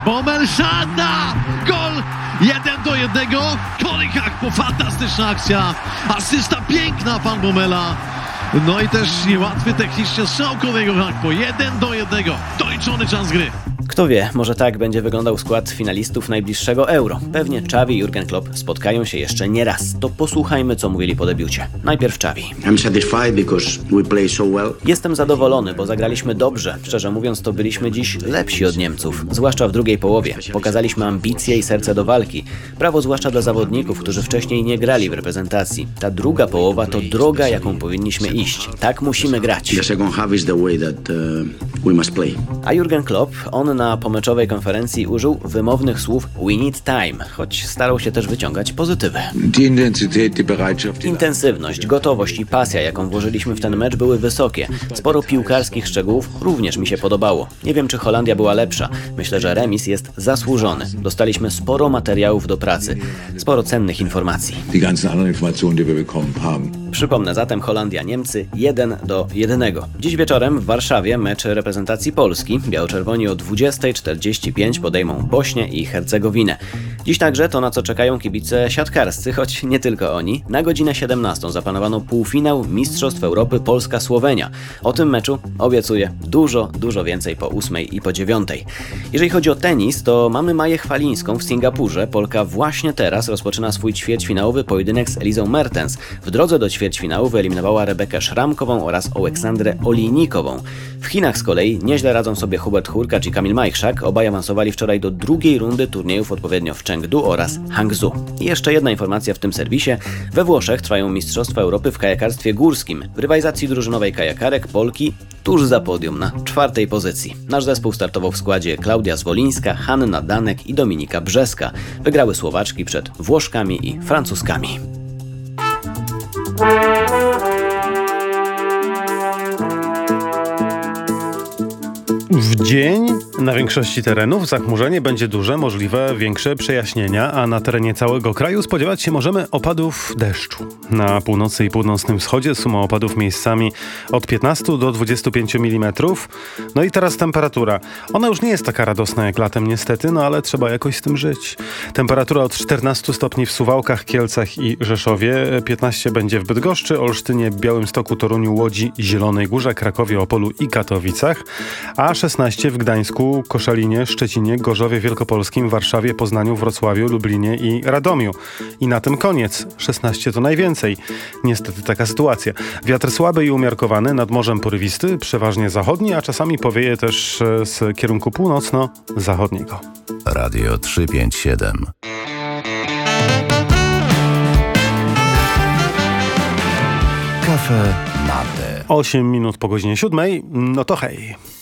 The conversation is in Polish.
Bommel szata! Gol! 1-1. Colin Gakpo, fantastyczna akcja. Asysta piękna pan Bommela. No i też niełatwy technicznie strzał Coliniego Gakpo. 1-1. Doliczony czas gry. Kto wie, może tak będzie wyglądał skład finalistów najbliższego Euro. Pewnie Xavi i Jurgen Klopp spotkają się jeszcze nie raz. To posłuchajmy, co mówili po debiucie. Najpierw Xavi. Jestem zadowolony, bo zagraliśmy dobrze. Szczerze mówiąc, to byliśmy dziś lepsi od Niemców. Zwłaszcza w drugiej połowie. Pokazaliśmy ambicje i serce do walki. Brawo zwłaszcza dla zawodników, którzy wcześniej nie grali w reprezentacji. Ta druga połowa to droga, jaką powinniśmy iść. Tak musimy grać. A Jurgen Klopp, on na pomeczowej konferencji użył wymownych słów "we need time", choć starał się też wyciągać pozytywy. Intensywność, gotowość i pasja, jaką włożyliśmy w ten mecz, były wysokie. Sporo piłkarskich szczegółów również mi się podobało. Nie wiem, czy Holandia była lepsza. Myślę, że remis jest zasłużony. Dostaliśmy sporo materiałów do pracy, sporo cennych informacji. Przypomnę zatem Holandia-Niemcy 1-1. Dziś wieczorem w Warszawie mecz reprezentacji Polski. Biało-czerwoni o 20:45 podejmą Bośnię i Hercegowinę. Dziś także to, na co czekają kibice siatkarscy, choć nie tylko oni. Na godzinę 17 zaplanowano półfinał Mistrzostw Europy Polska-Słowenia. O tym meczu obiecuję dużo więcej po 8 i po 9. Jeżeli chodzi o tenis, to mamy Maję Chwalińską w Singapurze. Polka właśnie teraz rozpoczyna swój ćwierćfinałowy pojedynek z Elizą Mertens. W drodze do ćwierćfinału wyeliminowała Rebekę Szramkową oraz Oleksandrę Olijnikową. W Chinach z kolei nieźle radzą sobie Hubert Hurkacz i Kamil Majchrzak. Obaj awansowali wczoraj do drugiej rundy turniejów odpowiednio w Chengdu oraz Hangzhou. I jeszcze jedna informacja w tym serwisie. We Włoszech trwają Mistrzostwa Europy w kajakarstwie górskim. W rywalizacji drużynowej kajakarek Polki tuż za podium na 4. pozycji. Nasz zespół startował w składzie Klaudia Zwolińska, Hanna Danek i Dominika Brzeska. Wygrały Słowaczki przed Włoszkami i Francuzkami. W dzień na większości terenów zachmurzenie będzie duże, możliwe większe przejaśnienia, a na terenie całego kraju spodziewać się możemy opadów deszczu. Na północy i północnym wschodzie suma opadów miejscami od 15 do 25 mm. No i teraz temperatura. Ona już nie jest taka radosna jak latem niestety, no ale trzeba jakoś z tym żyć. Temperatura od 14 stopni w Suwałkach, Kielcach i Rzeszowie, 15 będzie w Bydgoszczy, Olsztynie, Białymstoku, Toruniu, Łodzi, Zielonej Górze, Krakowie, Opolu i Katowicach, a 16 w Gdańsku, Koszalinie, Szczecinie, Gorzowie Wielkopolskim, Warszawie, Poznaniu, Wrocławiu, Lublinie i Radomiu. I na tym koniec. 16 to najwięcej. Niestety taka sytuacja. Wiatr słaby i umiarkowany, nad morzem porywisty, przeważnie zachodni, a czasami powieje też z kierunku północno-zachodniego. Radio 357. Kafe Mate. 8 minut po godzinie 7. No to hej.